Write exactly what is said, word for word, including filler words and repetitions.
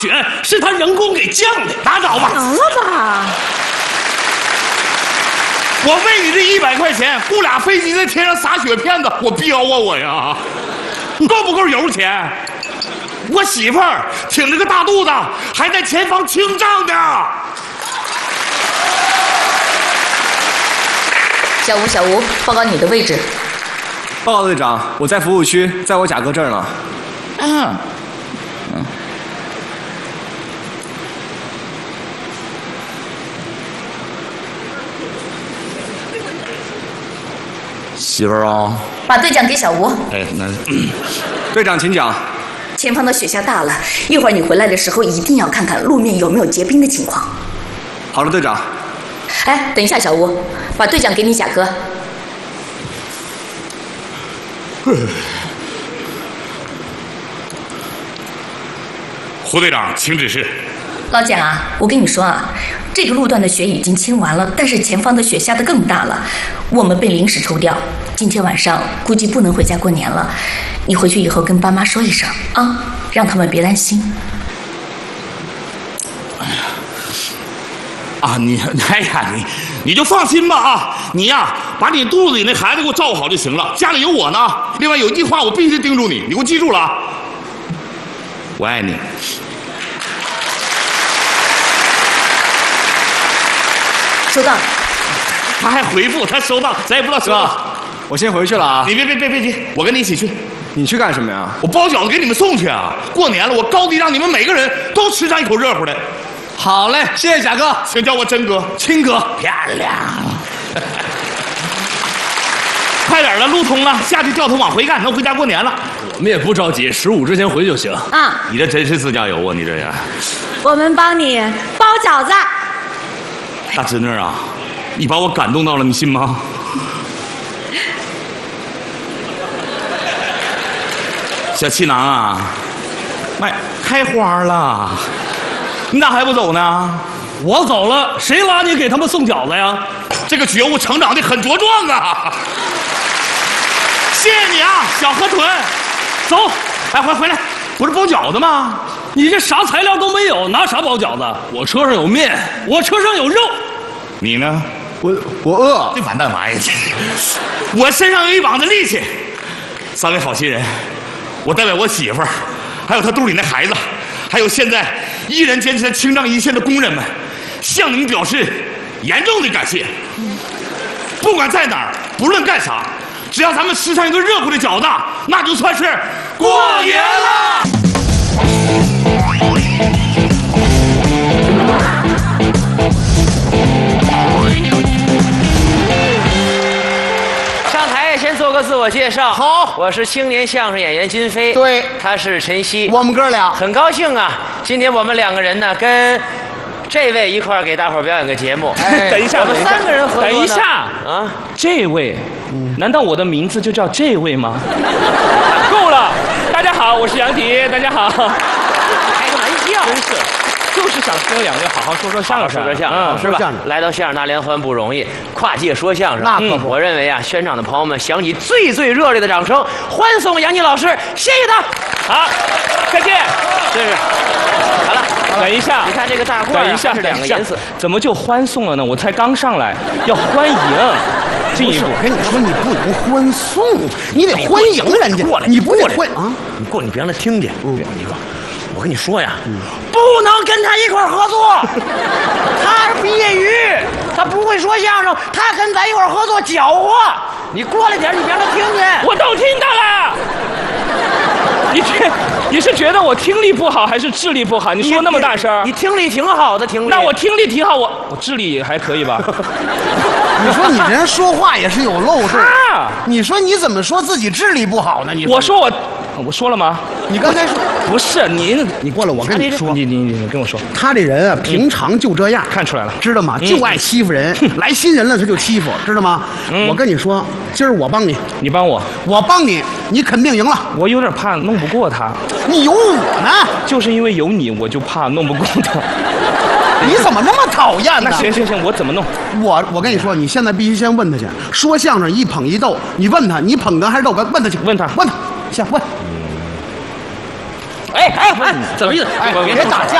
雪是他人工给降的，拉倒吧。 行了吧？ 我为你这一百块钱雇俩飞机在天上撒雪片子，我彪啊我呀！够不够油钱？我媳妇儿挺着个大肚子，还在前方清障呢。 小吴，小吴，报告你的位置。 报告队长，我在服务区，在我贾哥这儿呢。 嗯，嗯。媳妇儿啊， 把队长给小吴。 哎，那、 嗯、队长请讲。 前方的雪下大了，一会儿你回来的时候一定要看看路面有没有结冰的情况。 好了，队长。 哎，等一下，小吴，把队长给你贾哥。 胡队长，请指示。 老蒋啊，我跟你说啊，这个路段的雪已经清完了，但是前方的雪下得更大了，我们被临时抽调，今天晚上估计不能回家过年了。你回去以后跟爸妈说一声啊，让他们别担心。 哎呀，啊你，哎呀你，你就放心吧啊，你呀把你肚子里那孩子给我照顾好就行了，家里有我呢。另外有一句话我必须叮嘱你，你给我记住了啊，我爱你。 收到。 他还回复他收到，咱也不知道收到。 我先回去了啊。 你别别别别急，我跟你一起去。 你去干什么呀？ 我包饺子给你们送去啊！过年了，我高低让你们每个人都吃上一口热乎的。 好嘞，谢谢贾哥， 请叫我真哥、 亲哥， 漂亮。快点了，路通了，下去掉头往回干，能回家过年了。 我们也不着急，十五之前回就行。 啊， 你这真是自驾游啊！你这人， 我们帮你包饺子。 大侄女啊，你把我感动到了，你信吗？小气囊啊，卖开花了，你咋还不走呢？ 我走了，谁拉你给他们送饺子呀？ 这个觉悟成长的很茁壮啊！谢谢你啊，小河豚。走，哎，回回来，不是包饺子吗？ 你这啥材料都没有，拿啥包饺子？我车上有面，我车上有肉。 你呢？ 我我饿。 这完蛋玩意儿！我身上有一膀子力气。三位好心人，我代表我媳妇儿，还有她肚里那孩子，还有现在依然坚持在清障一线的工人们，向你们表示严重的感谢。不管在哪儿，不论干啥，只要咱们吃上一个热乎的饺子，那就算是过年了。 上台先做个自我介绍。 好， 我是青年相声演员金飞。 对， 他是陈曦。 我们哥俩很高兴啊，今天我们两个人呢跟这位一块儿给大伙儿表演个节目。 哎， 等一下， 我们三个人合作呢。 等一下啊， 这位，难道我的名字就叫这位吗？够了，大家好，我是杨迪，大家好。 开个玩笑， 真是。就是想跟两位好好说说相声， 说说相声，是吧？来到相声大联欢不容易，跨界说相声， 那可不。 我认为啊，现场的朋友们响起最最热烈的掌声，欢送杨妮老师，谢谢他。 好，再见。 这是，好了， 等一下， 你看这个大褂， 等一下是两个颜色， 怎么就欢送了呢？我才刚上来，要欢迎。进一步， 我跟你说，你不能欢送，你得欢迎人家。 过来， 你不得欢啊？ 你过来，你别让他听见。嗯，你说。我跟你说呀，嗯、不能跟他一块儿合作。他是毕业于，他不会说相声，他跟咱一块儿合作搅和。你过来点，你别让他听见。 我都听到了。你这，你是觉得我听力不好还是智力不好？你说那么大声。 你听力挺好的，听力。 那我听力挺好，我我智力也还可以吧？ 你说你这人说话也是有漏洞。啊！你说你怎么说自己智力不好呢？你我说我，我说了吗？ 你刚才说不是您， 你过来，我跟你说， 你你你跟我说， 他这人啊，平常就这样， 看出来了， 知道吗？就爱欺负人，来新人了他就欺负，知道吗？我跟你说，今儿我帮你， 你帮我， 我帮你，你肯定赢了。 我有点怕弄不过他， 你有我呢， 就是因为有你，我就怕弄不过他。 你怎么那么讨厌呢？ 那行行行，我怎么弄？ 我我跟你说，你现在必须先问他去。说相声一捧一逗，你问他，你捧哏还是逗哏？问他去， 问他， 问他，先问。 哎哎哎，怎么意思？哎，别打架